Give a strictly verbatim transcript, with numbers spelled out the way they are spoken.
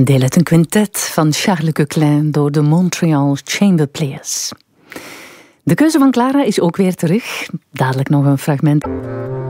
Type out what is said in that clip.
Een deel uit een quintet van Charles Coquelin door de Montreal Chamber Players. De keuze van Clara is ook weer terug. Dadelijk nog een fragment.